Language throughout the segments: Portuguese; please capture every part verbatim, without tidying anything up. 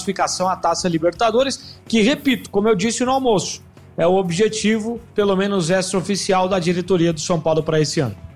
classificação à Taça Libertadores, que, repito, como eu disse no almoço, é o objetivo, pelo menos extraoficial, da diretoria do São Paulo para esse ano.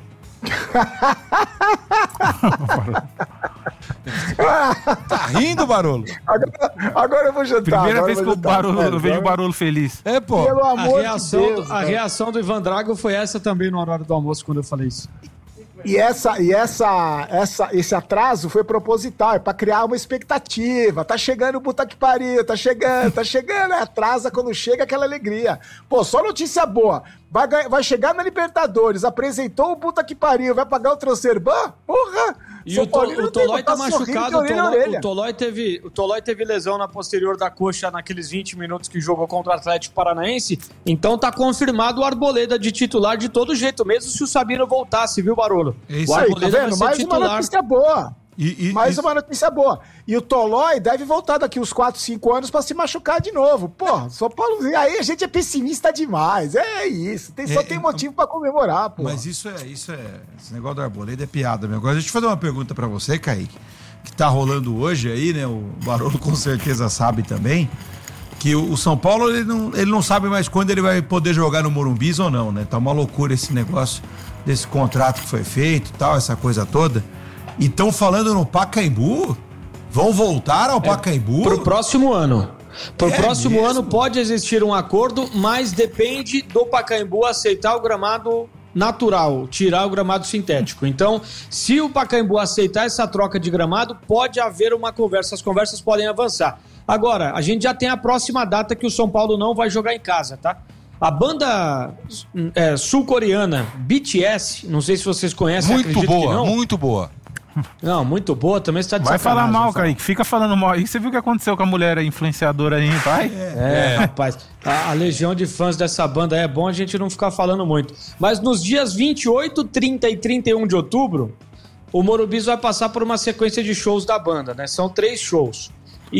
Tá rindo, Barolo? Agora, agora eu vou jantar. Primeira vez que eu, o Barolo, eu vejo o Barolo feliz. É, pô. Pelo A amor reação, de Deus, do, a reação do Ivan Drago foi essa também no horário do almoço, quando eu falei isso. E, essa, e essa, essa, esse atraso foi proposital, é pra criar uma expectativa. Tá chegando o puta que pariu, tá chegando, tá chegando. É, atrasa quando chega aquela alegria. Pô, só notícia boa. Vai, vai chegar na Libertadores, apresentou o puta que pariu, vai pagar o Transferban? Porra! E o, to, o Tolói tá machucado, o Tolói, o, Tolói teve, o Tolói teve lesão na posterior da coxa naqueles vinte minutos que jogou contra o Atlético Paranaense, então tá confirmado o Arboleda de titular de todo jeito, mesmo se o Sabino voltasse, viu, Barolo? É isso o aí, Arboleda tá vendo? Mais titular. Uma notícia boa. E, e, Mais e... uma notícia boa. E o Tolói deve voltar daqui uns quatro, cinco anos pra se machucar de novo. Pô, São Paulo... Aí a gente é pessimista demais. É isso. Tem, só é, tem motivo pra comemorar, pô. Mas isso é... Isso é esse negócio do Arboleda é piada, meu. Agora, deixa eu fazer uma pergunta pra você, Kaique. Que tá rolando hoje aí, né? O Barolo com certeza sabe também. Que o, o São Paulo, ele não, ele não sabe mais quando ele vai poder jogar no Morumbi ou não, né? Tá uma loucura esse negócio desse contrato que foi feito e tal, essa coisa toda. E estão falando no Pacaembu? Vão voltar ao é, Pacaembu? Pro próximo ano. Pro é próximo mesmo? ano pode existir um acordo, mas depende do Pacaembu aceitar o gramado natural, tirar o gramado sintético. Então, se o Pacaembu aceitar essa troca de gramado, pode haver uma conversa. As conversas podem avançar. Agora, a gente já tem a próxima data que o São Paulo não vai jogar em casa, tá? A banda é, sul-coreana B T S, não sei se vocês conhecem, muito acredito boa, que não. Muito boa. Não, muito boa, também você tá de Vai falar mal, fala. Kaique, fica falando mal. E você viu o que aconteceu com a mulher influenciadora aí, vai? É, é, rapaz, a, a legião de fãs dessa banda é bom a gente não ficar falando muito. Mas nos dias vinte e oito, trinta e trinta e um de outubro, o Morumbi vai passar por uma sequência de shows da banda, né? São três shows.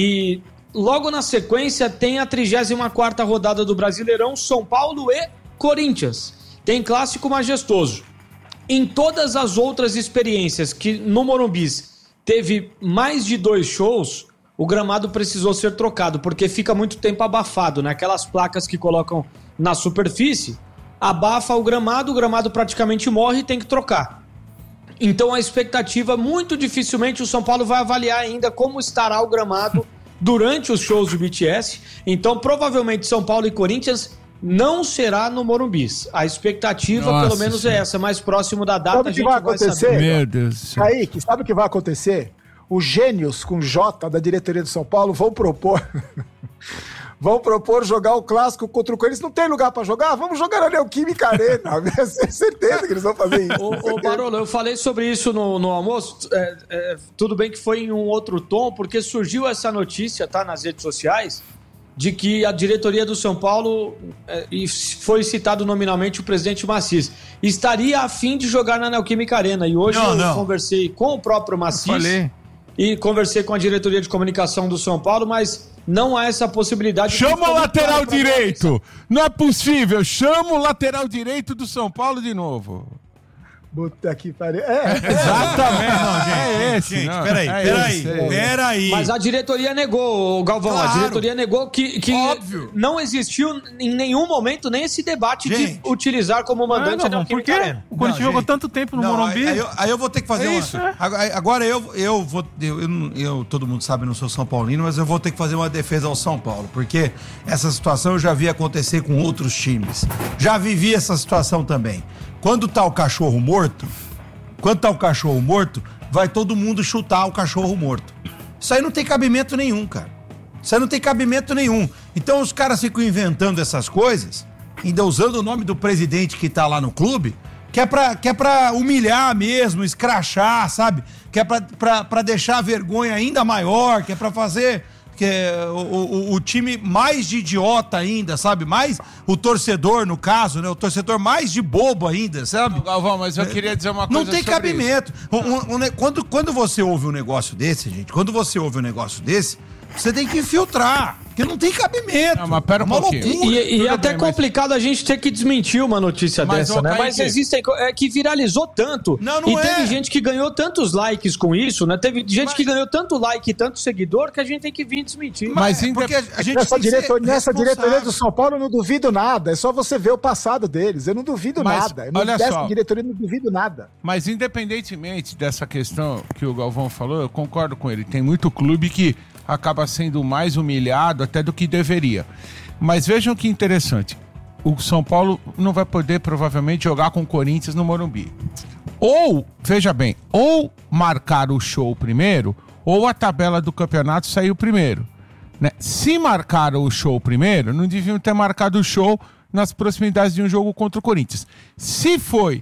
E logo na sequência tem a trigésima quarta rodada do Brasileirão, São Paulo e Corinthians. Tem clássico majestoso. Em todas as outras experiências que no Morumbi teve mais de dois shows, o gramado precisou ser trocado, porque fica muito tempo abafado, né? Aquelas placas que colocam na superfície, abafa o gramado, o gramado praticamente morre e tem que trocar. Então a expectativa, muito dificilmente o São Paulo vai avaliar ainda como estará o gramado durante os shows do B T S. Então provavelmente São Paulo e Corinthians não será no Morumbi. A expectativa, Nossa, pelo menos, sim. é essa. Mais próximo da data, sabe a gente vai, vai acontecer? saber. Meu Deus. Kaique, sabe o que vai acontecer? Os gênios com J da diretoria do São Paulo vão propor... vão propor jogar o clássico contra o Corinthians. Não tem lugar pra jogar? Vamos jogar na Neoquímica Arena. É certeza que eles vão fazer isso. Ô, ô Barolo, eu falei sobre isso no, no almoço. É, é, tudo bem que foi em um outro tom, porque surgiu essa notícia, tá, nas redes sociais, de que a diretoria do São Paulo, é, e foi citado nominalmente o presidente Maciz, estaria a fim de jogar na Neoquímica Arena. E hoje não, eu não. conversei com o próprio Maciz e conversei com a diretoria de comunicação do São Paulo, mas não há essa possibilidade. Chama o lateral direito! Não é possível! Chama o lateral direito do São Paulo de novo. Puta que pariu. É, exatamente, não, gente. É esse, gente. Não. Peraí, é peraí, esse, é. peraí. Mas a diretoria negou, Galvão. Claro. A diretoria negou que, que não existiu em nenhum momento nem esse debate gente. de utilizar como mandante ah, não, a Neoquímica Arena. O Corinthians jogou tanto tempo no não, Morumbi. Aí, aí, aí eu vou ter que fazer é isso. Uma... Agora eu, eu vou. Eu, eu, eu, todo mundo sabe, eu não sou São Paulino, mas eu vou ter que fazer uma defesa ao São Paulo, porque essa situação eu já vi acontecer com outros times. Já vivi essa situação também. Quando tá o cachorro morto, quando tá o cachorro morto, vai todo mundo chutar o cachorro morto. Isso aí não tem cabimento nenhum, cara. Isso aí não tem cabimento nenhum. Então os caras ficam inventando essas coisas, ainda usando o nome do presidente que tá lá no clube, que é pra, que é pra humilhar mesmo, escrachar, sabe? Que é pra, pra, pra deixar a vergonha ainda maior, que é pra fazer... que é o, o, o time mais de idiota ainda, sabe? Mais o torcedor, no caso, né? O torcedor mais de bobo ainda, sabe? Não, Galvão, mas eu queria dizer uma coisa. Não tem cabimento. Um, um, um, quando, quando você ouve um negócio desse, gente, quando você ouve um negócio desse, Você tem que filtrar. Porque não tem cabimento. Não, mas pera um pouquinho. E, e é até bem, complicado mas... a gente ter que desmentir uma notícia mas, dessa, né? Mas que... existem... É que viralizou tanto. Não, não e é. teve gente que ganhou tantos likes com isso, né? Teve gente mas... que ganhou tanto like e tanto seguidor que a gente tem que vir desmentir. Mas, mas porque a gente nessa, diretor, nessa diretoria do São Paulo eu não duvido nada. É só você ver o passado deles. Eu não duvido mas, nada. Eu não, olha dessa só. diretoria eu não duvido nada. Mas independentemente dessa questão que o Galvão falou, eu concordo com ele. Tem muito clube que acaba sendo mais humilhado até do que deveria. Mas vejam que interessante. O São Paulo não vai poder provavelmente jogar com o Corinthians no Morumbi. Ou, veja bem, ou marcar o show primeiro, ou a tabela do campeonato saiu primeiro. Né? Se marcaram o show primeiro, não deviam ter marcado o show nas proximidades de um jogo contra o Corinthians. Se foi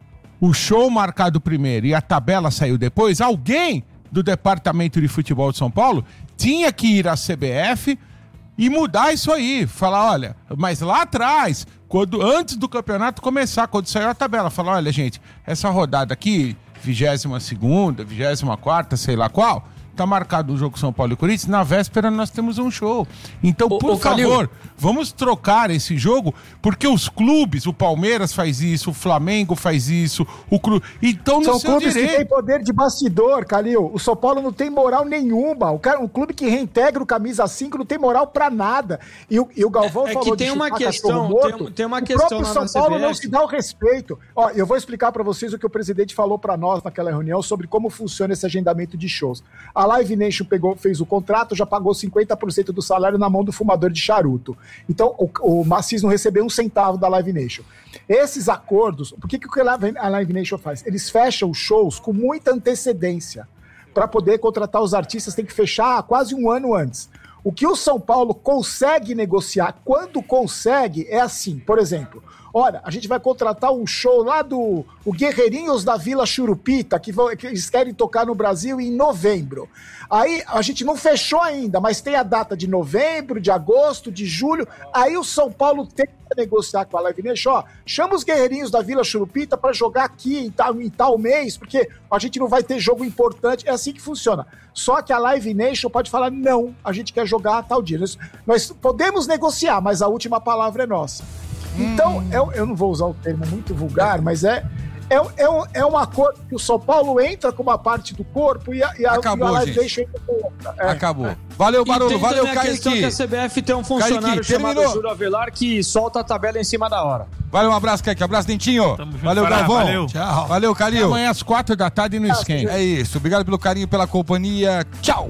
o show marcado primeiro e a tabela saiu depois, alguém do Departamento de Futebol de São Paulo tinha que ir à C B F e mudar isso aí. Falar, olha, mas lá atrás, quando, antes do campeonato começar, quando saiu a tabela, falar, olha, gente, essa rodada aqui, vigésima segunda, vigésima quarta, sei lá qual, tá marcado o jogo São Paulo e Corinthians, na véspera nós temos um show. Então, por ô, favor, Calil, vamos trocar esse jogo, porque os clubes, o Palmeiras faz isso, o Flamengo faz isso, o clube... Então, no seu direito... São clubes que têm poder de bastidor, Calil. O São Paulo não tem moral nenhuma. O cara, um clube que reintegra o camisa cinco não tem moral pra nada. E o, e o Galvão é, é falou que tem de uma questão, morto, tem, tem uma o questão próprio São Paulo não se dá o respeito. Ó, eu vou explicar pra vocês o que o presidente falou pra nós naquela reunião sobre como funciona esse agendamento de shows. A Live Nation pegou fez o contrato, já pagou cinquenta por cento do salário na mão do fumador de charuto. Então, o, o Macis não recebeu um centavo da Live Nation. Esses acordos, por que, que a Live Nation faz? Eles fecham os shows com muita antecedência. Para poder contratar os artistas, tem que fechar quase um ano antes. O que o São Paulo consegue negociar, quando consegue, é assim, por exemplo... Olha, a gente vai contratar um show lá do o Guerreirinhos da Vila Churupita, que, vão, que eles querem tocar no Brasil em novembro. Aí a gente não fechou ainda, mas tem a data de novembro, de agosto, de julho. Aí o São Paulo tem que negociar com a Live Nation, ó, chama os Guerreirinhos da Vila Churupita para jogar aqui em tal, em tal mês, porque a gente não vai ter jogo importante. É assim que funciona. Só que a Live Nation pode falar, não, a gente quer jogar tal dia. Nós, nós podemos negociar, mas a última palavra é nossa. Então, hum. eu, eu não vou usar o termo muito vulgar, mas é, é, é, um, é um acordo que o São Paulo entra com uma parte do corpo e a, e a, Acabou, e a Live Nation entra com outra. É, Acabou. É. Valeu, Barolo. Valeu, Kaique. A questão que a C B F tem um funcionário Kaique, chamado terminou. Júlio Avelar que solta a tabela em cima da hora. Valeu, um abraço, Kaique. Abraço, Dentinho. Tamo valeu, junto, Galvão. Valeu. Tchau. Valeu, Calil. Amanhã às quatro da tarde no Esquenta. É isso. Obrigado pelo carinho, pela companhia. Tchau.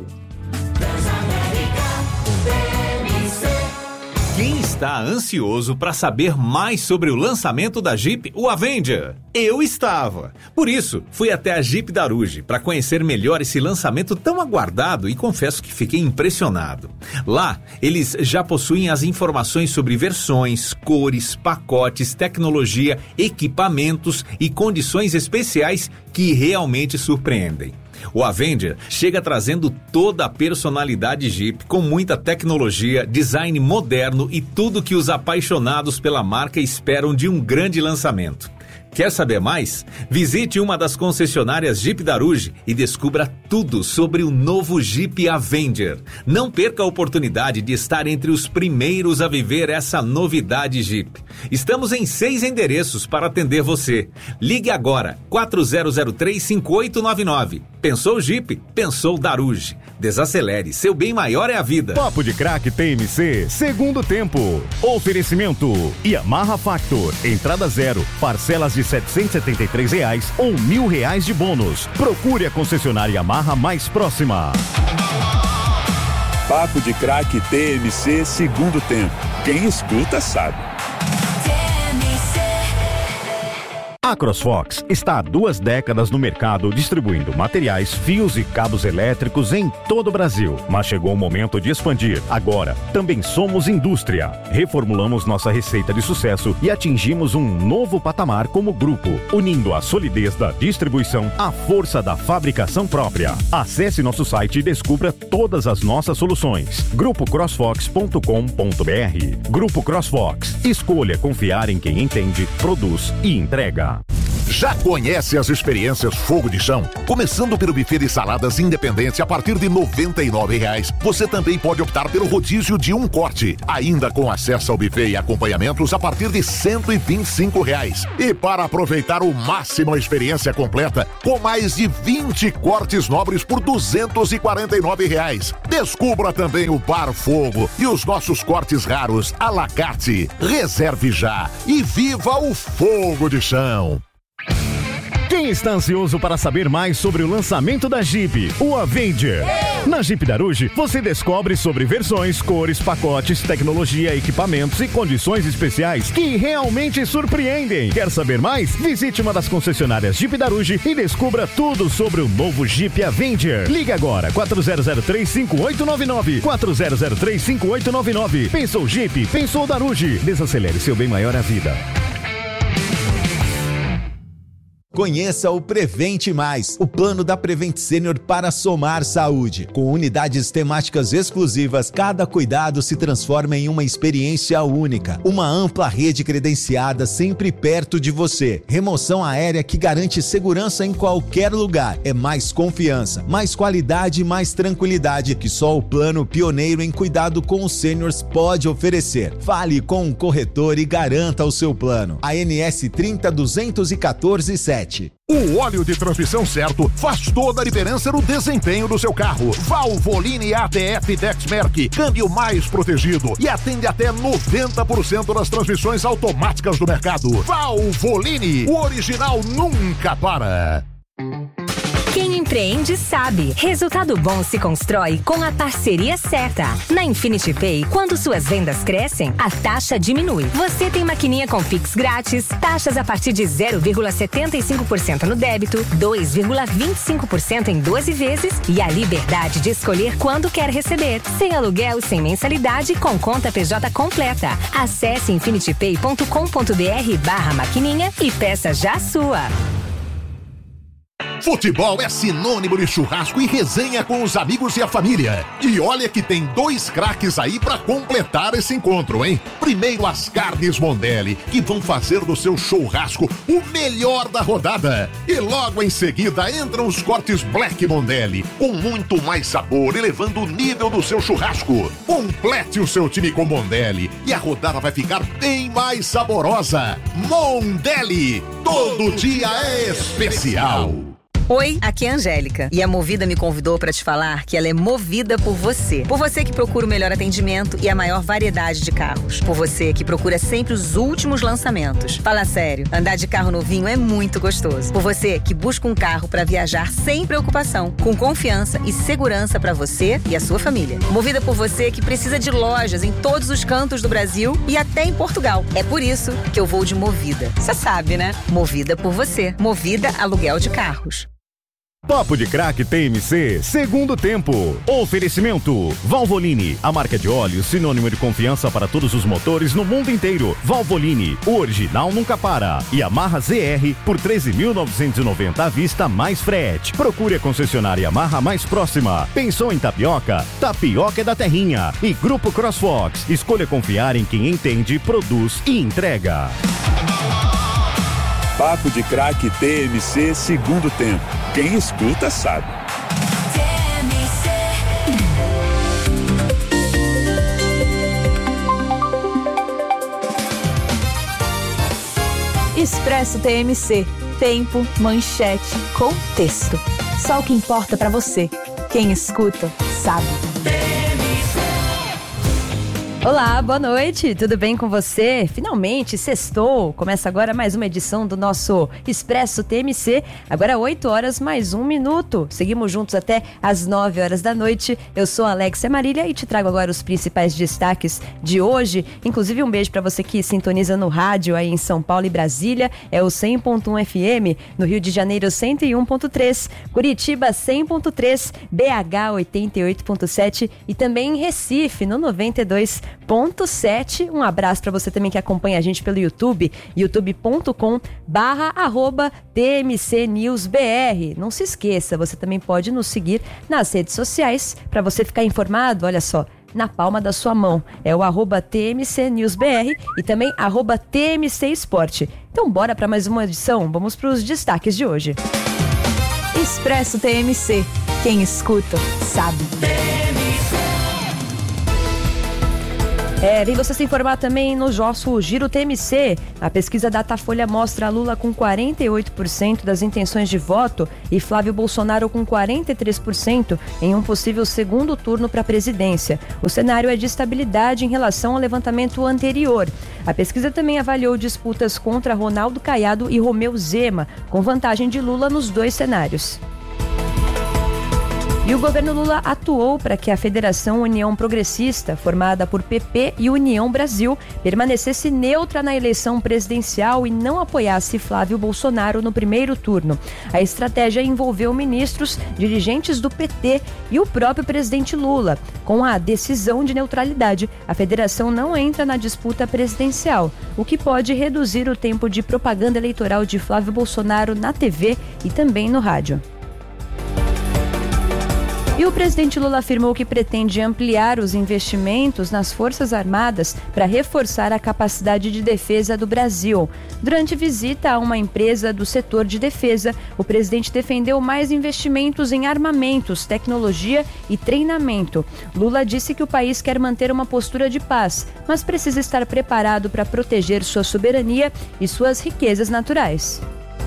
Quem está ansioso para saber mais sobre o lançamento da Jeep, o Avenger? Eu estava. Por isso, fui até a Jeep Daruge para conhecer melhor esse lançamento tão aguardado e confesso que fiquei impressionado. Lá, eles já possuem as informações sobre versões, cores, pacotes, tecnologia, equipamentos e condições especiais que realmente surpreendem. O Avenger chega trazendo toda a personalidade Jeep, com muita tecnologia, design moderno e tudo que os apaixonados pela marca esperam de um grande lançamento. Quer saber mais? Visite uma das concessionárias Jeep Daruge e descubra tudo sobre o novo Jeep Avenger. Não perca a oportunidade de estar entre os primeiros a viver essa novidade Jeep. Estamos em seis endereços para atender você. Ligue agora, quatro zero zero três, cinco oito nove nove. Pensou Jeep? Pensou Daruge. Desacelere, seu bem maior é a vida. Papo de Craque T M C, segundo tempo. Oferecimento Yamaha Factor, entrada zero, parcelas de setecentos e setenta e três reais ou mil reais de bônus. Procure a concessionária Yamaha mais próxima. Papo de Craque T M C, segundo tempo. Quem escuta sabe. A CrossFox está há duas décadas no mercado distribuindo materiais, fios e cabos elétricos em todo o Brasil. Mas chegou o momento de expandir. Agora, também somos indústria. Reformulamos nossa receita de sucesso e atingimos um novo patamar como grupo, unindo a solidez da distribuição à força da fabricação própria. Acesse nosso site e descubra todas as nossas soluções. grupo crossfox ponto com ponto br. Grupo CrossFox. Escolha confiar em quem entende, produz e entrega. Já conhece as experiências Fogo de Chão? Começando pelo buffet de saladas Independência a partir de noventa e nove reais. Você também pode optar pelo rodízio de um corte, ainda com acesso ao buffet e acompanhamentos a partir de cento e vinte e cinco reais. E para aproveitar o máximo a experiência completa, com mais de vinte cortes nobres por duzentos e quarenta e nove reais. Descubra também o Bar Fogo e os nossos cortes raros à la carte. Reserve já e viva o Fogo de Chão. Quem está ansioso para saber mais sobre o lançamento da Jeep, o Avenger? Na Jeep Daruge, você descobre sobre versões, cores, pacotes, tecnologia, equipamentos e condições especiais que realmente surpreendem. Quer saber mais? Visite uma das concessionárias Jeep Daruge e descubra tudo sobre o novo Jeep Avenger. Ligue agora, quatro zero zero três, cinco oito nove nove, quatro zero zero três, cinco oito nove nove. Pensou Jeep? Pensou Daruge. Desacelere seu bem maior à vida. Conheça o Prevente Mais, o plano da Prevent Senior para somar saúde. Com unidades temáticas exclusivas, cada cuidado se transforma em uma experiência única. Uma ampla rede credenciada sempre perto de você. Remoção aérea que garante segurança em qualquer lugar. É mais confiança, mais qualidade e mais tranquilidade que só o plano pioneiro em cuidado com os sêniors pode oferecer. Fale com um corretor e garanta o seu plano. A N S trinta, duzentos e quatorze, sete. O óleo de transmissão certo faz toda a diferença no desempenho do seu carro. Valvoline A T F Dexmerc, câmbio mais protegido e atende até noventa por cento das transmissões automáticas do mercado. Valvoline, o original nunca para. Quem empreende sabe. Resultado bom se constrói com a parceria certa. Na Infinity Pay, quando suas vendas crescem, a taxa diminui. Você tem maquininha com Pix grátis, taxas a partir de zero vírgula setenta e cinco por cento no débito, dois vírgula vinte e cinco por cento em doze vezes e a liberdade de escolher quando quer receber. Sem aluguel, sem mensalidade, com conta P J completa. Acesse infinitypay ponto com ponto br barra maquininha e peça já a sua. Futebol é sinônimo de churrasco e resenha com os amigos e a família. E olha que tem dois craques aí pra completar esse encontro, hein? Primeiro as carnes Mondelli, que vão fazer do seu churrasco o melhor da rodada. E logo em seguida entram os cortes Black Mondelli, com muito mais sabor, elevando o nível do seu churrasco. Complete o seu time com Mondelli e a rodada vai ficar bem mais saborosa. Mondelli, todo dia é especial. Oi, aqui é a Angélica e a Movida me convidou para te falar que ela é movida por você. Por você que procura o melhor atendimento e a maior variedade de carros. Por você que procura sempre os últimos lançamentos. Fala sério, andar de carro novinho é muito gostoso. Por você que busca um carro para viajar sem preocupação, com confiança e segurança para você e a sua família. Movida por você que precisa de lojas em todos os cantos do Brasil e até em Portugal. É por isso que eu vou de Movida. Você sabe, né? Movida por você. Movida Aluguel de Carros. Papo de Craque T M C, segundo tempo. Oferecimento Valvoline, a marca de óleo sinônimo de confiança para todos os motores no mundo inteiro. Valvoline, o original nunca para. E Yamaha Z R por treze mil novecentos e noventa à vista mais frete. Procure a concessionária Yamaha mais próxima. Pensou em tapioca? Tapioca é da terrinha. E Grupo CrossFox, escolha confiar em quem entende, produz e entrega. Papo de Craque T M C, segundo tempo. Quem escuta sabe. Expresso T M C. Tempo, manchete, contexto. Só o que importa pra você. Quem escuta sabe. Olá, boa noite, tudo bem com você? Finalmente, sextou, começa agora mais uma edição do nosso Expresso T M C, agora oito horas mais um minuto, seguimos juntos até às nove horas da noite. Eu sou a Alexia Marília e te trago agora os principais destaques de hoje, inclusive um beijo para você que sintoniza no rádio aí em São Paulo e Brasília, é o cem ponto um F M, no Rio de Janeiro cento e um ponto três, Curitiba cem ponto três, B H oitenta e oito ponto sete e também em Recife no noventa e dois ponto sete. Um abraço para você também que acompanha a gente pelo YouTube, youtube ponto com barra arroba T M C News B R. Não se esqueça, você também pode nos seguir nas redes sociais para você ficar informado, olha só, na palma da sua mão. É o arroba T M C News B R e também arroba T M C Esporte. Então bora para mais uma edição, vamos para os destaques de hoje. Expresso T M C, quem escuta sabe. É, vem você se informar também no nosso Giro T M C. A pesquisa Datafolha mostra Lula com quarenta e oito por cento das intenções de voto e Flávio Bolsonaro com quarenta e três por cento em um possível segundo turno para a presidência. O cenário é de estabilidade em relação ao levantamento anterior. A pesquisa também avaliou disputas contra Ronaldo Caiado e Romeu Zema, com vantagem de Lula nos dois cenários. E o governo Lula atuou para que a Federação União Progressista, formada por P P e União Brasil, permanecesse neutra na eleição presidencial e não apoiasse Flávio Bolsonaro no primeiro turno. A estratégia envolveu ministros, dirigentes do P T e o próprio presidente Lula. Com a decisão de neutralidade, a federação não entra na disputa presidencial, o que pode reduzir o tempo de propaganda eleitoral de Flávio Bolsonaro na T V e também no rádio. E o presidente Lula afirmou que pretende ampliar os investimentos nas Forças Armadas para reforçar a capacidade de defesa do Brasil. Durante visita a uma empresa do setor de defesa, o presidente defendeu mais investimentos em armamentos, tecnologia e treinamento. Lula disse que o país quer manter uma postura de paz, mas precisa estar preparado para proteger sua soberania e suas riquezas naturais.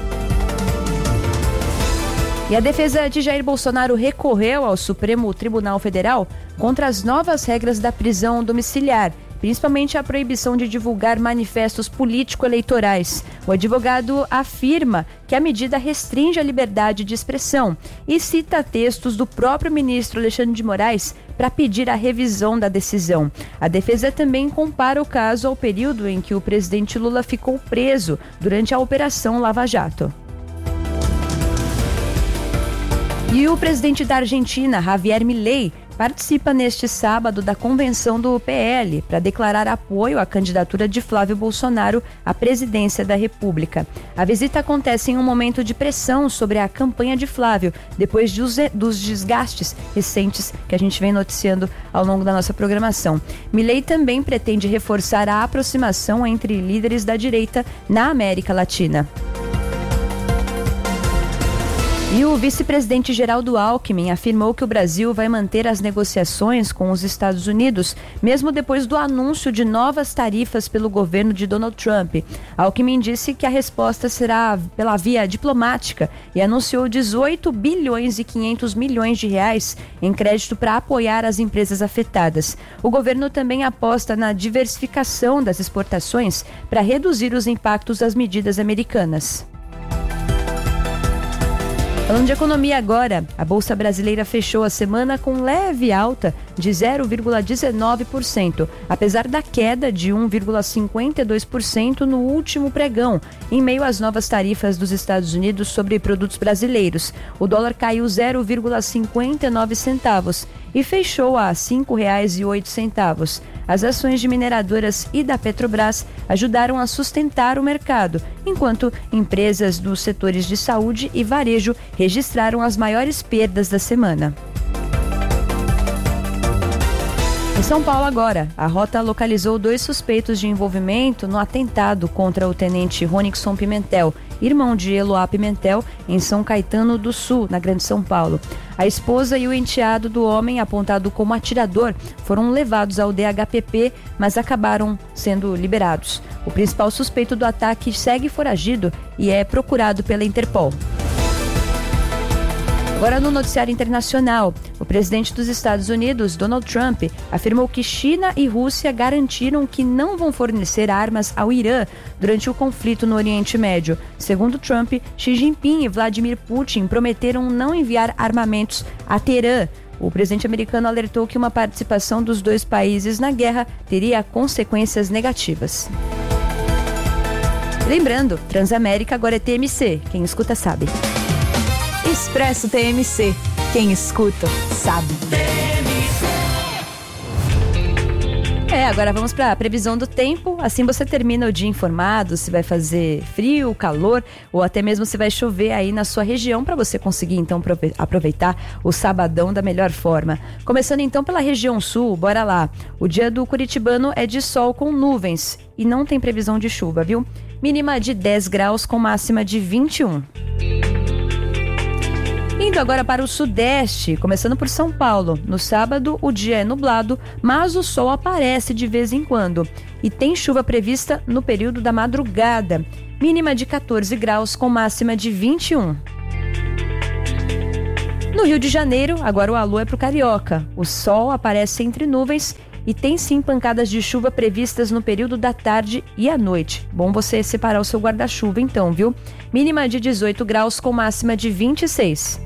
E a defesa de Jair Bolsonaro recorreu ao Supremo Tribunal Federal contra as novas regras da prisão domiciliar, principalmente a proibição de divulgar manifestos político-eleitorais. O advogado afirma que a medida restringe a liberdade de expressão e cita textos do próprio ministro Alexandre de Moraes para pedir a revisão da decisão. A defesa também compara o caso ao período em que o presidente Lula ficou preso durante a Operação Lava Jato. E o presidente da Argentina, Javier Milei, participa neste sábado da convenção do P L para declarar apoio à candidatura de Flávio Bolsonaro à presidência da República. A visita acontece em um momento de pressão sobre a campanha de Flávio, depois de os, dos desgastes recentes que a gente vem noticiando ao longo da nossa programação. Milei também pretende reforçar a aproximação entre líderes da direita na América Latina. E o vice-presidente Geraldo Alckmin afirmou que o Brasil vai manter as negociações com os Estados Unidos, mesmo depois do anúncio de novas tarifas pelo governo de Donald Trump. Alckmin disse que a resposta será pela via diplomática e anunciou dezoito bilhões e quinhentos milhões de reais em crédito para apoiar as empresas afetadas. O governo também aposta na diversificação das exportações para reduzir os impactos das medidas americanas. Falando de economia agora, a Bolsa Brasileira fechou a semana com leve alta de zero vírgula dezenove por cento, apesar da queda de um vírgula cinquenta e dois por cento no último pregão, em meio às novas tarifas dos Estados Unidos sobre produtos brasileiros. O dólar caiu zero vírgula cinquenta e nove centavos e fechou a cinco reais e oito centavos. As ações de mineradoras e da Petrobras ajudaram a sustentar o mercado, enquanto empresas dos setores de saúde e varejo registraram as maiores perdas da semana. Em São Paulo agora, a Rota localizou dois suspeitos de envolvimento no atentado contra o tenente Ronixon Pimentel, irmão de Eloá Pimentel, em São Caetano do Sul, na Grande São Paulo. A esposa e o enteado do homem, apontado como atirador, foram levados ao D H P P, mas acabaram sendo liberados. O principal suspeito do ataque segue foragido e é procurado pela Interpol. Agora no noticiário internacional, o presidente dos Estados Unidos, Donald Trump, afirmou que China e Rússia garantiram que não vão fornecer armas ao Irã durante o conflito no Oriente Médio. Segundo Trump, Xi Jinping e Vladimir Putin prometeram não enviar armamentos a Teherã. O presidente americano alertou que uma participação dos dois países na guerra teria consequências negativas. Lembrando, Transamérica agora é T M C, quem escuta sabe. Expresso T M C. Quem escuta, sabe. É, agora vamos para a previsão do tempo. Assim você termina o dia informado se vai fazer frio, calor ou até mesmo se vai chover aí na sua região para você conseguir então aproveitar o sabadão da melhor forma. Começando então pela região sul, bora lá. O dia do curitibano é de sol com nuvens e não tem previsão de chuva, viu? mínima de dez graus com máxima de vinte e um. Indo agora para o sudeste, começando por São Paulo. No sábado, o dia é nublado, mas o sol aparece de vez em quando. E tem chuva prevista no período da madrugada. Mínima de quatorze graus com máxima de vinte e um. No Rio de Janeiro, agora o alô é para o Carioca. O sol aparece entre nuvens e tem sim pancadas de chuva previstas no período da tarde e à noite. Bom você separar o seu guarda-chuva então, viu? Mínima de dezoito graus com máxima de vinte e seis.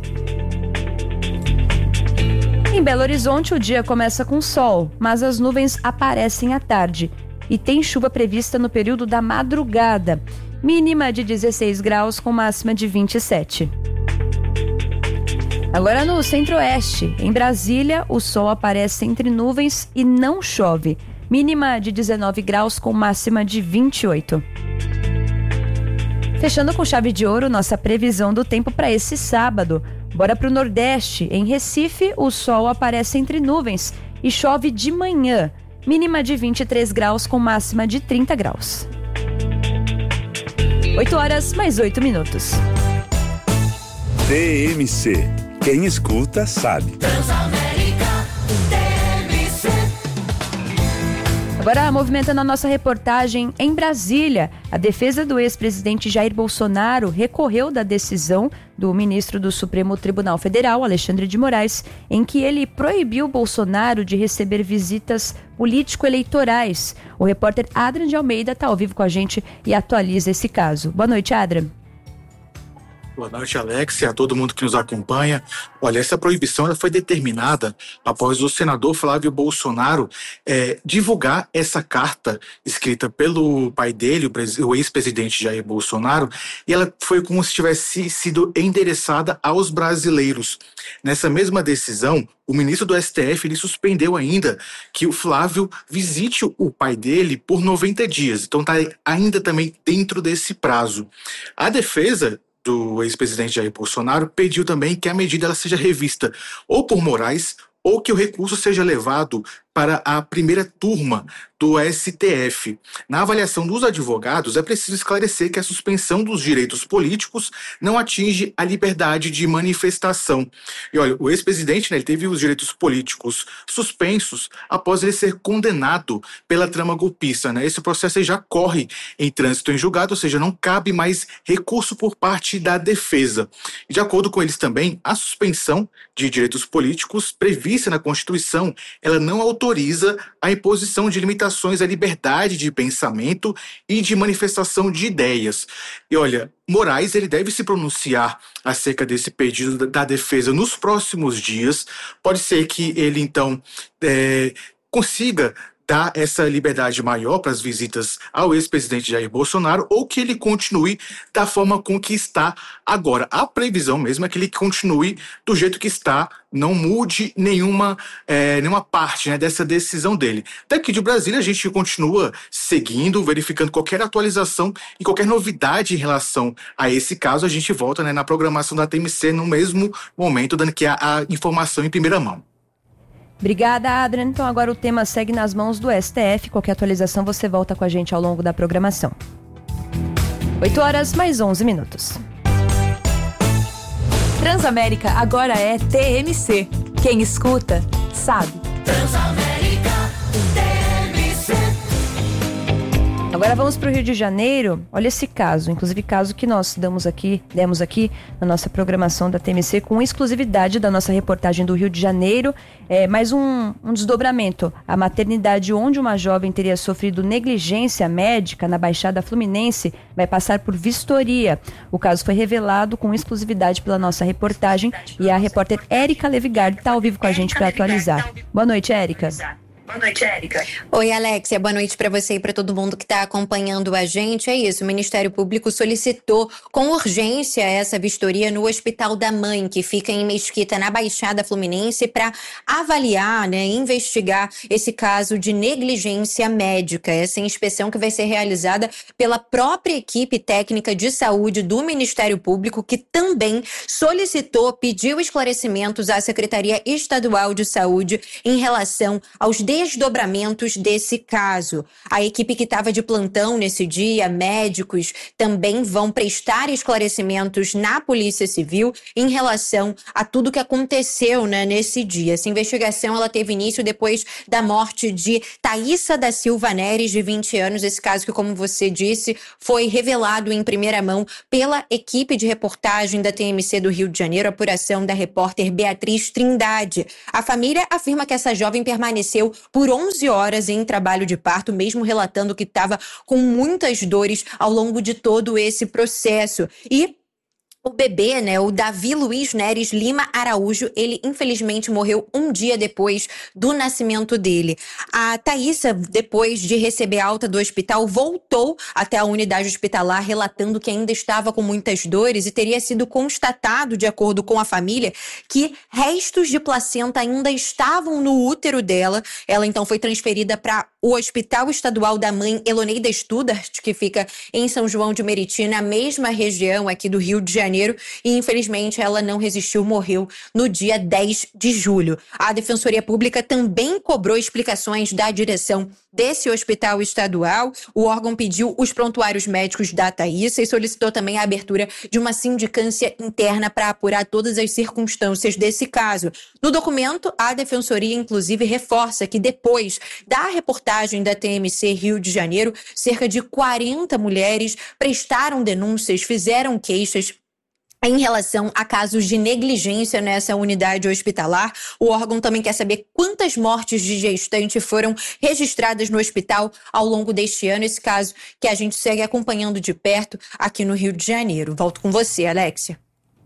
Em Belo Horizonte, o dia começa com sol, mas as nuvens aparecem à tarde. E tem chuva prevista no período da madrugada. Mínima de dezesseis graus com máxima de vinte e sete. Agora no centro-oeste, em Brasília, o sol aparece entre nuvens e não chove. Mínima de dezenove graus com máxima de vinte e oito. Fechando com chave de ouro, nossa previsão do tempo para esse sábado. Bora para o Nordeste. Em Recife, o sol aparece entre nuvens e chove de manhã. Mínima de vinte e três graus com máxima de trinta graus. oito horas mais oito minutos. T M C. Quem escuta sabe. Transamérica T M C. Agora, movimentando a nossa reportagem em Brasília, a defesa do ex-presidente Jair Bolsonaro recorreu da decisão do ministro do Supremo Tribunal Federal, Alexandre de Moraes, em que ele proibiu Bolsonaro de receber visitas político-eleitorais. O repórter Adrian de Almeida está ao vivo com a gente e atualiza esse caso. Boa noite, Adrian. Boa noite, Alex, e a todo mundo que nos acompanha. Olha, essa proibição ela foi determinada após o senador Flávio Bolsonaro é, divulgar essa carta escrita pelo pai dele, o, o ex-presidente Jair Bolsonaro, e ela foi como se tivesse sido endereçada aos brasileiros. Nessa mesma decisão, o ministro do S T F ele suspendeu ainda que o Flávio visite o pai dele por noventa dias. Então está ainda também dentro desse prazo. A defesa do ex-presidente Jair Bolsonaro pediu também que a medida ela seja revista ou por Moraes ou que o recurso seja levado para a primeira turma do S T F. Na avaliação dos advogados, é preciso esclarecer que a suspensão dos direitos políticos não atinge a liberdade de manifestação. E olha, o ex-presidente, né, ele teve os direitos políticos suspensos após ele ser condenado pela trama golpista, né? Esse processo aí já corre em trânsito em julgado, ou seja, não cabe mais recurso por parte da defesa. E de acordo com eles também, a suspensão de direitos políticos prevista na Constituição, ela não autoriza a imposição de limitações à liberdade de pensamento e de manifestação de ideias. E olha, Moraes ele deve se pronunciar acerca desse pedido da defesa nos próximos dias. Pode ser que ele, então, é, consiga dar essa liberdade maior para as visitas ao ex-presidente Jair Bolsonaro ou que ele continue da forma com que está agora. A previsão mesmo é que ele continue do jeito que está, não mude nenhuma, é, nenhuma parte, né, dessa decisão dele. Daqui de Brasília a gente continua seguindo, verificando qualquer atualização e qualquer novidade em relação a esse caso. A gente volta, né, na programação da T M C no mesmo momento, dando aqui a, a informação em primeira mão. Obrigada, Adrian. Então agora o tema segue nas mãos do S T F. Qualquer atualização você volta com a gente ao longo da programação. oito horas mais onze minutos. Transamérica agora é T M C. Quem escuta, sabe. Transamérica T M C. Agora vamos para o Rio de Janeiro. Olha esse caso, inclusive caso que nós damos aqui, demos aqui na nossa programação da T M C com exclusividade da nossa reportagem do Rio de Janeiro. É, mais um, um desdobramento. A maternidade onde uma jovem teria sofrido negligência médica na Baixada Fluminense vai passar por vistoria. O caso foi revelado com exclusividade pela nossa reportagem e a repórter Érica Levigard está ao vivo com a gente para atualizar. Boa noite, Érica. Boa noite, Érica. Oi, Alexia. Boa noite para você e para todo mundo que está acompanhando a gente. É isso, o Ministério Público solicitou com urgência essa vistoria no Hospital da Mãe, que fica em Mesquita, na Baixada Fluminense, para avaliar, né, investigar esse caso de negligência médica. Essa inspeção que vai ser realizada pela própria equipe técnica de saúde do Ministério Público, que também solicitou, pediu esclarecimentos à Secretaria Estadual de Saúde em relação aos desdobramentos desse caso. A equipe que estava de plantão nesse dia, médicos, também vão prestar esclarecimentos na Polícia Civil em relação a tudo que aconteceu, né, nesse dia. Essa investigação ela teve início depois da morte de Thaísa da Silva Neres, de vinte anos. Esse caso que, como você disse, foi revelado em primeira mão pela equipe de reportagem da T M C do Rio de Janeiro, apuração da repórter Beatriz Trindade. A família afirma que essa jovem permaneceu por onze horas em trabalho de parto, mesmo relatando que estava com muitas dores ao longo de todo esse processo. E o bebê, né, o Davi Luiz Neres Lima Araújo, ele infelizmente morreu um dia depois do nascimento dele. A Thaísa, depois de receber alta do hospital, voltou até a unidade hospitalar relatando que ainda estava com muitas dores e teria sido constatado, de acordo com a família, que restos de placenta ainda estavam no útero dela. Ela então foi transferida para o Hospital Estadual da Mãe Eloneida Studart, que fica em São João de Meriti, na mesma região aqui do Rio de Janeiro. E infelizmente ela não resistiu, morreu no dia dez de julho. A Defensoria Pública também cobrou explicações da direção desse hospital estadual. O órgão pediu os prontuários médicos da Thaísa e solicitou também a abertura de uma sindicância interna para apurar todas as circunstâncias desse caso. No documento, a Defensoria inclusive reforça que depois da reportagem da T M C Rio de Janeiro, cerca de quarenta mulheres prestaram denúncias, fizeram queixas em relação a casos de negligência nessa unidade hospitalar. O órgão também quer saber quantas mortes de gestante foram registradas no hospital ao longo deste ano. Esse caso que a gente segue acompanhando de perto aqui no Rio de Janeiro. Volto com você, Alexia.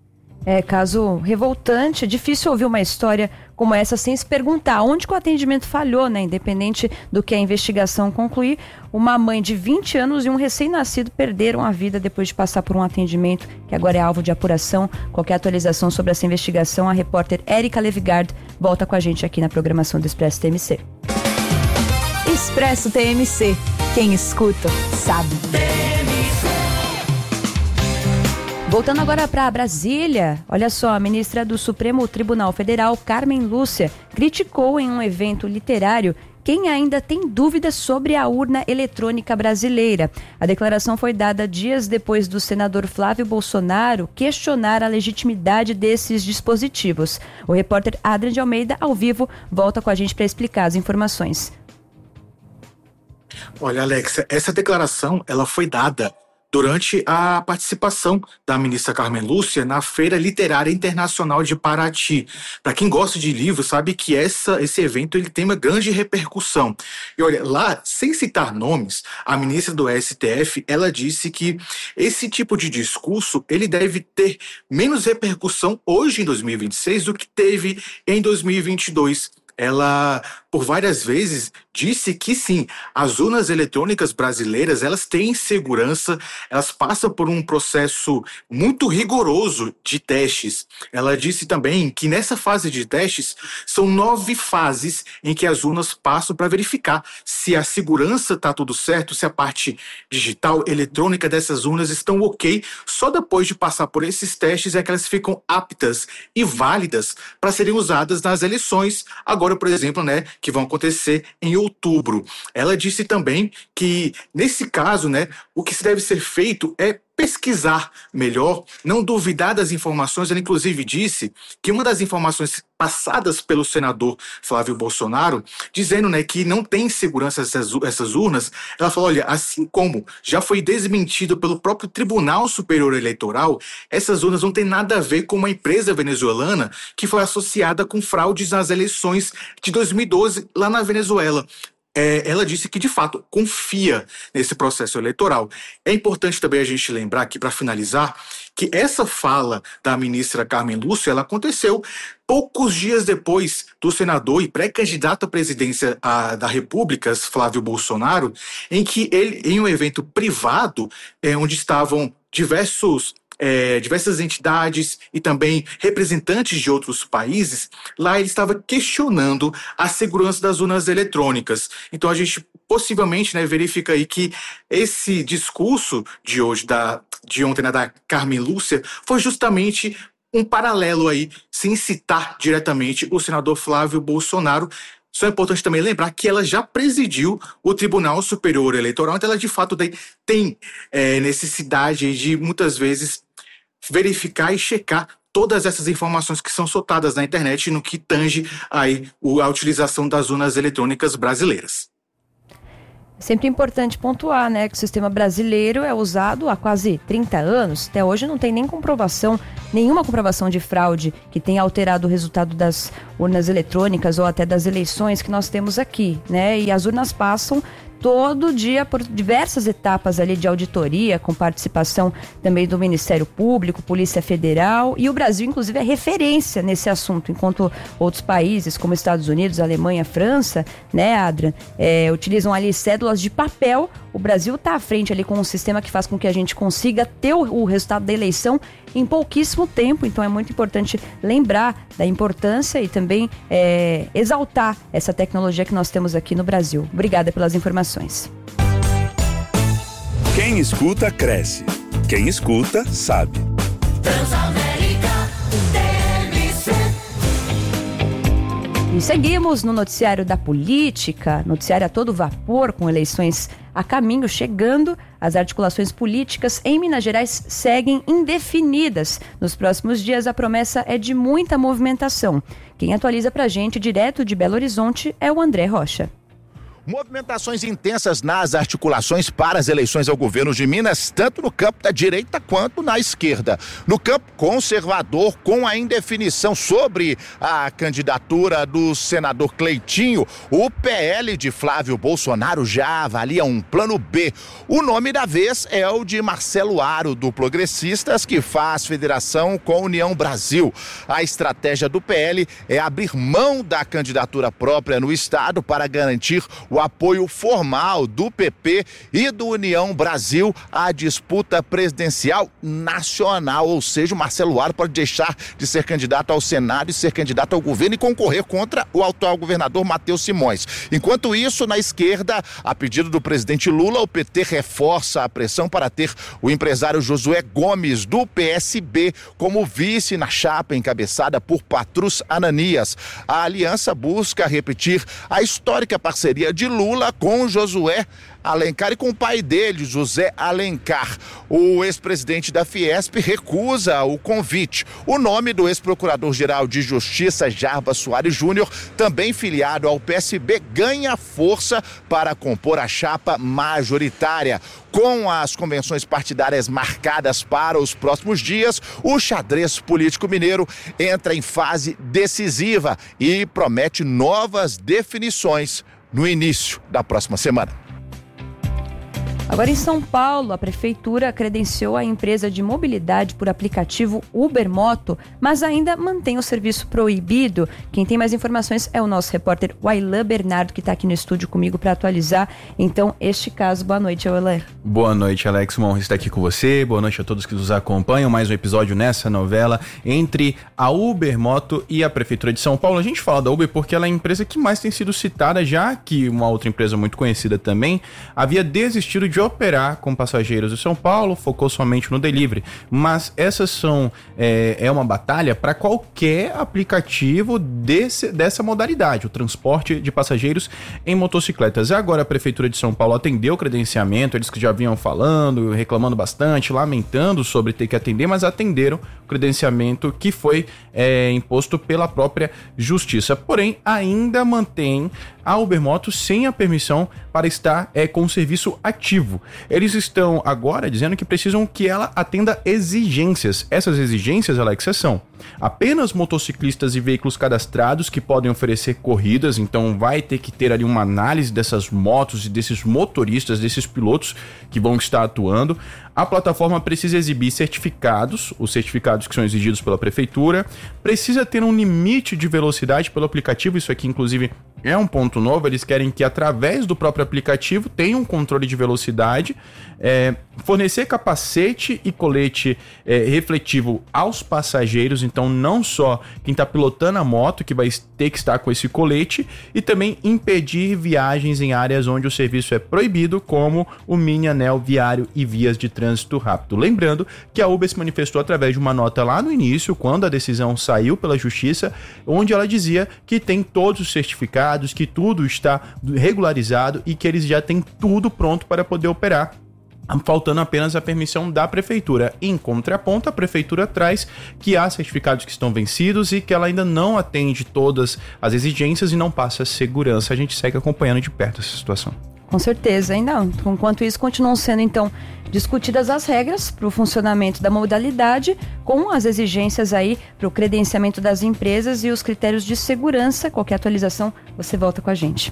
É caso revoltante, é difícil ouvir uma história como essa sem se perguntar onde que o atendimento falhou, né? Independente do que a investigação concluir, uma mãe de vinte anos e um recém-nascido perderam a vida depois de passar por um atendimento que agora é alvo de apuração. Qualquer atualização sobre essa investigação, a repórter Érica Levigard volta com a gente aqui na programação do Expresso T M C. Expresso T M C. Quem escuta, sabe. Voltando agora para Brasília, olha só, a ministra do Supremo Tribunal Federal, Carmen Lúcia, criticou em um evento literário quem ainda tem dúvidas sobre a urna eletrônica brasileira. A declaração foi dada dias depois do senador Flávio Bolsonaro questionar a legitimidade desses dispositivos. O repórter Adrian de Almeida, ao vivo, volta com a gente para explicar as informações. Olha, Alexa, essa declaração ela foi dada durante a participação da ministra Carmen Lúcia na Feira Literária Internacional de Paraty. Para quem gosta de livros, sabe que essa, esse evento ele tem uma grande repercussão. E olha, lá, sem citar nomes, a ministra do S T F, ela disse que esse tipo de discurso ele deve ter menos repercussão hoje, em dois mil e vinte e seis, do que teve em dois mil e vinte e dois. Ela, por várias vezes, disse que sim, as urnas eletrônicas brasileiras, elas têm segurança, elas passam por um processo muito rigoroso de testes. Ela disse também que nessa fase de testes, são nove fases em que as urnas passam para verificar se a segurança está tudo certo, se a parte digital, eletrônica dessas urnas estão ok. Só depois de passar por esses testes é que elas ficam aptas e válidas para serem usadas nas eleições, agora, por exemplo, né, que vão acontecer em outubro. Ela disse também que, nesse caso, né, o que se deve ser feito é pesquisar melhor, não duvidar das informações. Ela, inclusive, disse que uma das informações passadas pelo senador Flávio Bolsonaro, dizendo, né, que não tem segurança essas, essas urnas, ela falou, olha, assim como já foi desmentido pelo próprio Tribunal Superior Eleitoral, essas urnas não têm nada a ver com uma empresa venezuelana que foi associada com fraudes nas eleições de dois mil e doze lá na Venezuela. É, ela disse que, de fato, confia nesse processo eleitoral. É importante também a gente lembrar aqui, para finalizar, que essa fala da ministra Carmen Lúcia, ela aconteceu poucos dias depois do senador e pré-candidato à presidência a, da República, Flávio Bolsonaro, em que ele, em um evento privado, é, onde estavam diversos... É, diversas entidades e também representantes de outros países, lá ele estava questionando a segurança das urnas eletrônicas. Então a gente possivelmente, né, verifica aí que esse discurso de hoje, da, de ontem, né, da Carmen Lúcia, foi justamente um paralelo aí, sem citar diretamente o senador Flávio Bolsonaro, Só é importante também lembrar que ela já presidiu o Tribunal Superior Eleitoral, então ela de fato tem é, necessidade de muitas vezes verificar e checar todas essas informações que são soltadas na internet no que tange aí a utilização das urnas eletrônicas brasileiras. É sempre importante pontuar, né, que o sistema brasileiro é usado há quase trinta anos. Até hoje não tem nem comprovação, nenhuma comprovação de fraude que tenha alterado o resultado das urnas eletrônicas ou até das eleições que nós temos aqui, né? E as urnas passam todo dia por diversas etapas ali de auditoria, com participação também do Ministério Público, Polícia Federal, e o Brasil, inclusive, é referência nesse assunto, enquanto outros países, como Estados Unidos, Alemanha, França, né, Adrian, é, utilizam ali cédulas de papel. O Brasil está à frente ali com um sistema que faz com que a gente consiga ter o, o resultado da eleição em pouquíssimo tempo, então é muito importante lembrar da importância e também é, exaltar essa tecnologia que nós temos aqui no Brasil. Obrigada pelas informações. Quem escuta, cresce. Quem escuta, sabe. Transamérica T M C. E seguimos no noticiário da política, noticiário a todo vapor, com eleições a caminho, chegando. As articulações políticas em Minas Gerais seguem indefinidas. Nos próximos dias, a promessa é de muita movimentação. Quem atualiza pra gente, direto de Belo Horizonte, é o André Rocha. Movimentações intensas nas articulações para as eleições ao governo de Minas, tanto no campo da direita quanto na esquerda. No campo conservador, com a indefinição sobre a candidatura do senador Cleitinho, o P L de Flávio Bolsonaro já avalia um plano B. O nome da vez é o de Marcelo Aro, do Progressistas, que faz federação com a União Brasil. A estratégia do P L é abrir mão da candidatura própria no estado para garantir o o apoio formal do P P e do União Brasil à disputa presidencial nacional, ou seja, o Marcelo Aro pode deixar de ser candidato ao Senado e ser candidato ao governo e concorrer contra o atual governador Matheus Simões. Enquanto isso, na esquerda, a pedido do presidente Lula, o P T reforça a pressão para ter o empresário Josué Gomes, do P S B, como vice na chapa encabeçada por Patrus Ananias. A aliança busca repetir a histórica parceria de Lula com Josué Alencar e com o pai dele, José Alencar. O ex-presidente da Fiesp recusa o convite. O nome do ex-procurador-geral de Justiça, Jarbas Soares Júnior, também filiado ao P S B, ganha força para compor a chapa majoritária. Com as convenções partidárias marcadas para os próximos dias, o xadrez político mineiro entra em fase decisiva e promete novas definições no início da próxima semana. Agora em São Paulo, a prefeitura credenciou a empresa de mobilidade por aplicativo Uber Moto, mas ainda mantém o serviço proibido. Quem tem mais informações é o nosso repórter Wailan Bernardo, que está aqui no estúdio comigo para atualizar, então, este caso. Boa noite, Wailan. Boa noite, Alex. Uma honra estar aqui com você. Boa noite a todos que nos acompanham. Mais um episódio nessa novela entre a Uber Moto e a Prefeitura de São Paulo. A gente fala da Uber porque ela é a empresa que mais tem sido citada, já que uma outra empresa muito conhecida também havia desistido de de operar com passageiros de São Paulo, focou somente no delivery, mas essas são é, é uma batalha para qualquer aplicativo desse, dessa modalidade, o transporte de passageiros em motocicletas. E agora a Prefeitura de São Paulo atendeu o credenciamento, eles que já vinham falando, reclamando bastante, lamentando sobre ter que atender, mas atenderam o credenciamento que foi é, imposto pela própria Justiça. Porém, ainda mantém a Uber Moto sem a permissão para estar é, com o serviço ativo. Eles estão agora dizendo que precisam que ela atenda exigências. Essas exigências, Alex, são apenas motociclistas e veículos cadastrados que podem oferecer corridas, então vai ter que ter ali uma análise dessas motos e desses motoristas, desses pilotos que vão estar atuando. A plataforma precisa exibir certificados, os certificados que são exigidos pela prefeitura, precisa ter um limite de velocidade pelo aplicativo, isso aqui inclusive é um ponto novo, eles querem que através do próprio aplicativo tenha um controle de velocidade, é, fornecer capacete e colete é, refletivo aos passageiros, então não só quem está pilotando a moto que vai ter que estar com esse colete, e também impedir viagens em áreas onde o serviço é proibido, como o mini anel viário e vias de trânsito rápido. Lembrando que a Uber se manifestou através de uma nota lá no início, quando a decisão saiu pela justiça, onde ela dizia que tem todos os certificados, que tudo está regularizado e que eles já têm tudo pronto para poder operar, faltando apenas a permissão da prefeitura. Em contraponto, a prefeitura traz que há certificados que estão vencidos e que ela ainda não atende todas as exigências e não passa segurança. A gente segue acompanhando de perto essa situação. Com certeza, ainda. Enquanto isso, continuam sendo, então, discutidas as regras para o funcionamento da modalidade, com as exigências aí para o credenciamento das empresas e os critérios de segurança. Qualquer atualização, você volta com a gente.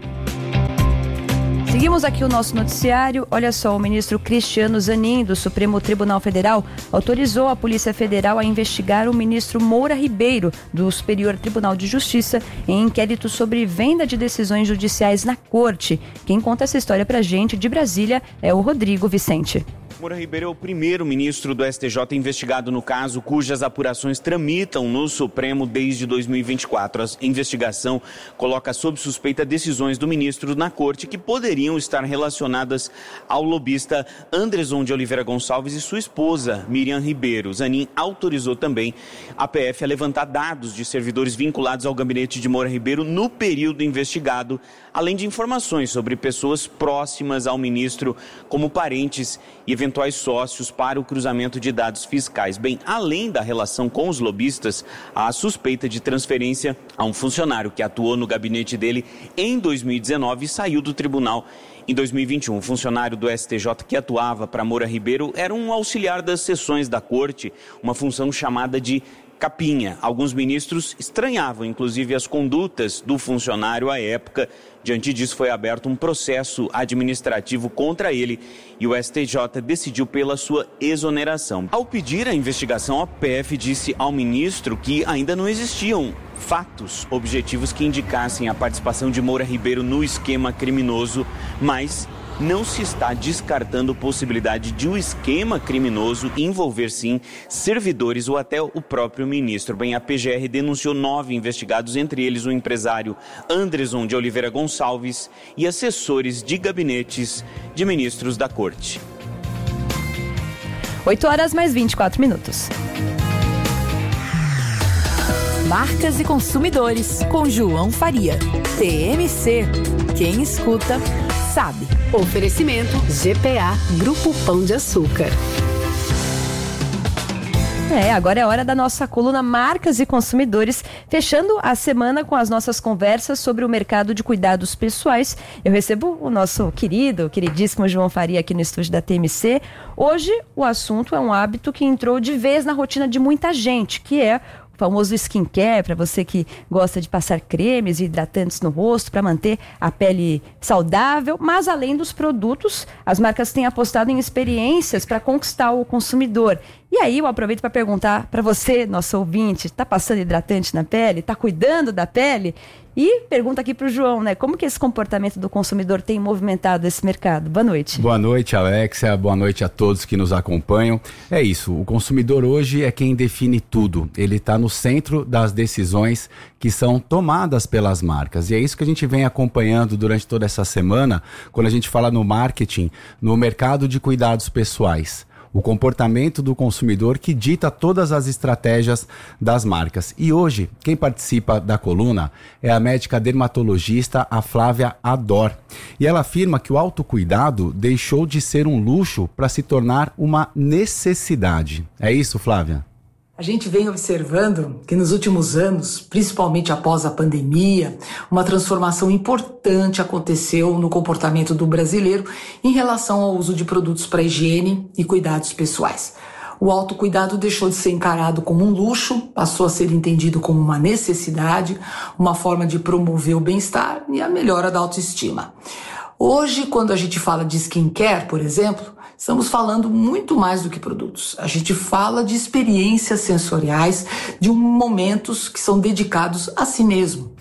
Seguimos aqui o nosso noticiário. Olha só, o ministro Cristiano Zanin, do Supremo Tribunal Federal, autorizou a Polícia Federal a investigar o ministro Moura Ribeiro, do Superior Tribunal de Justiça, em inquérito sobre venda de decisões judiciais na corte. Quem conta essa história pra gente de Brasília é o Rodrigo Vicente. Moura Ribeiro é o primeiro ministro do S T J investigado no caso, cujas apurações tramitam no Supremo desde dois mil e vinte e quatro. A investigação coloca sob suspeita decisões do ministro na corte que poderiam estar relacionadas ao lobista Anderson de Oliveira Gonçalves e sua esposa, Miriam Ribeiro. Zanin autorizou também a P F a levantar dados de servidores vinculados ao gabinete de Moura Ribeiro no período investigado, além de informações sobre pessoas próximas ao ministro, como parentes e eventuais sócios, para o cruzamento de dados fiscais. Bem, além da relação com os lobistas, há a suspeita de transferência a um funcionário que atuou no gabinete dele em dois mil e dezenove e saiu do tribunal em dois mil e vinte e um. O funcionário do S T J que atuava para Moura Ribeiro era um auxiliar das sessões da corte, uma função chamada de capinha. Alguns ministros estranhavam, inclusive, as condutas do funcionário à época. Diante disso, foi aberto um processo administrativo contra ele e o S T J decidiu pela sua exoneração. Ao pedir a investigação, a P F disse ao ministro que ainda não existiam fatos objetivos que indicassem a participação de Moura Ribeiro no esquema criminoso, mas não se está descartando a possibilidade de o um esquema criminoso envolver, sim, servidores ou até o próprio ministro. Bem, a P G R denunciou nove investigados, entre eles o empresário Anderson de Oliveira Gonçalves e assessores de gabinetes de ministros da corte. oito horas mais vinte e quatro minutos. Marcas e consumidores, com João Faria. T M C. Quem escuta, sabe. Oferecimento G P A, Grupo Pão de Açúcar. É, agora é hora da nossa coluna Marcas e Consumidores, fechando a semana com as nossas conversas sobre o mercado de cuidados pessoais. Eu recebo o nosso querido, queridíssimo João Faria aqui no estúdio da T M C. Hoje o assunto é um hábito que entrou de vez na rotina de muita gente, que é famoso skincare, para você que gosta de passar cremes e hidratantes no rosto para manter a pele saudável. Mas além dos produtos, as marcas têm apostado em experiências para conquistar o consumidor. E aí eu aproveito para perguntar para você, nosso ouvinte, está passando hidratante na pele? Está cuidando da pele? E pergunta aqui para o João, né? Como que esse comportamento do consumidor tem movimentado esse mercado? Boa noite. Boa noite, Alexia. Boa noite a todos que nos acompanham. É isso, o consumidor hoje é quem define tudo. Ele está no centro das decisões que são tomadas pelas marcas. E é isso que a gente vem acompanhando durante toda essa semana, quando a gente fala no marketing, no mercado de cuidados pessoais. O comportamento do consumidor que dita todas as estratégias das marcas. E hoje, quem participa da coluna é a médica dermatologista, a Flávia Ador. E ela afirma que o autocuidado deixou de ser um luxo para se tornar uma necessidade. É isso, Flávia? A gente vem observando que nos últimos anos, principalmente após a pandemia, uma transformação importante aconteceu no comportamento do brasileiro em relação ao uso de produtos para higiene e cuidados pessoais. O autocuidado deixou de ser encarado como um luxo, passou a ser entendido como uma necessidade, uma forma de promover o bem-estar e a melhora da autoestima. Hoje, quando a gente fala de skincare, por exemplo, estamos falando muito mais do que produtos. A gente fala de experiências sensoriais, de momentos que são dedicados a si mesmo.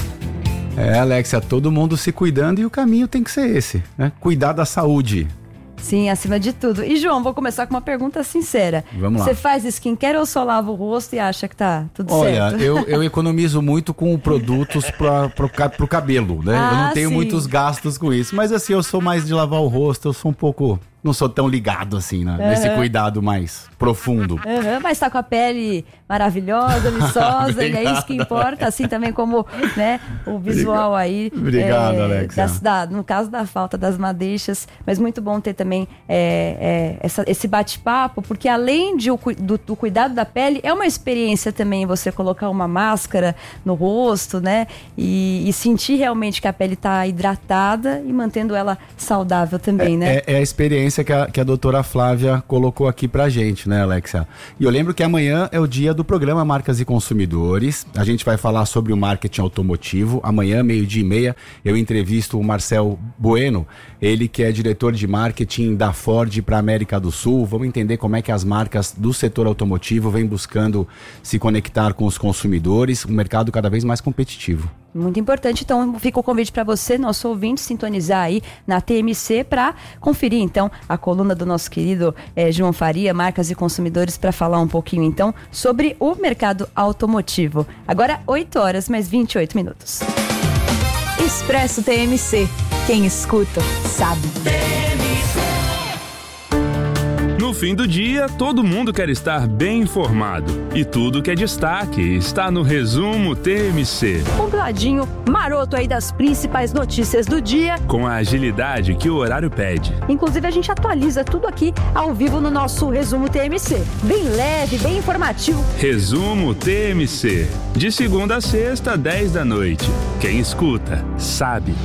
É, Alexia, todo mundo se cuidando e o caminho tem que ser esse, né? Cuidar da saúde. Sim, acima de tudo. E, João, vou começar com uma pergunta sincera. Vamos lá. Você faz skincare ou só lava o rosto e acha que tá tudo Olha, certo? eu, eu economizo muito com produtos para o cabelo, né? Ah, eu não tenho sim. muitos gastos com isso. Mas assim, eu sou mais de lavar o rosto, eu sou um pouco... Não sou tão ligado assim, né? Uhum. Nesse cuidado mais profundo. Uhum, mas tá com a pele maravilhosa, viçosa, e é isso que importa, assim também como, né, o visual aí. Obrigado, é, Alexia. das- da- no caso da falta das madeixas, mas muito bom ter também é, é, essa- esse bate-papo, porque além de o cu- do, do cuidado da pele, é uma experiência também você colocar uma máscara no rosto, né, e, e sentir realmente que a pele tá hidratada e mantendo ela saudável também, né? É, é a experiência que a, que a doutora Flávia colocou aqui pra gente, né, Alexia? E eu lembro que amanhã é o dia do programa Marcas e Consumidores. A gente vai falar sobre o marketing automotivo. Amanhã, meio-dia e meia, eu entrevisto o Marcel Bueno, ele que é diretor de marketing da Ford para América do Sul. Vamos entender como é que as marcas do setor automotivo vêm buscando se conectar com os consumidores, um mercado cada vez mais competitivo. Muito importante, então fica o convite para você, nosso ouvinte, sintonizar aí na T M C para conferir então a coluna do nosso querido eh, João Faria, Marcas e Consumidores, para falar um pouquinho então sobre o mercado automotivo. Agora oito horas mais vinte e oito minutos. Expresso T M C. Quem escuta, sabe. No fim do dia, todo mundo quer estar bem informado. E tudo que é destaque está no Resumo T M C. Compladinho, maroto aí das principais notícias do dia. Com a agilidade que o horário pede. Inclusive, a gente atualiza tudo aqui ao vivo no nosso Resumo T M C. Bem leve, bem informativo. Resumo T M C. De segunda a sexta, dez da noite. Quem escuta, sabe.